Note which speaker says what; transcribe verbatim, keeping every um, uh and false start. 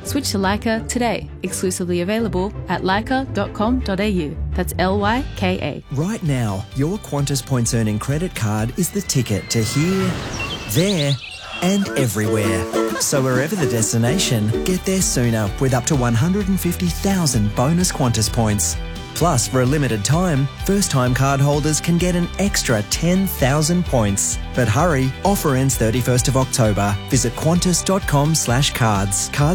Speaker 1: Switch to Lyca today. Exclusively available at lyca dot com dot a u. That's L Y K A.
Speaker 2: Right now, your Qantas Points Earning Credit Card is the ticket to here, there and everywhere. So wherever the destination, get there sooner with up to one hundred fifty thousand bonus Qantas points. Plus, for a limited time, first-time card holders can get an extra ten thousand points. But hurry, offer ends thirty-first of October. Visit qantas dot com slash cards. Cards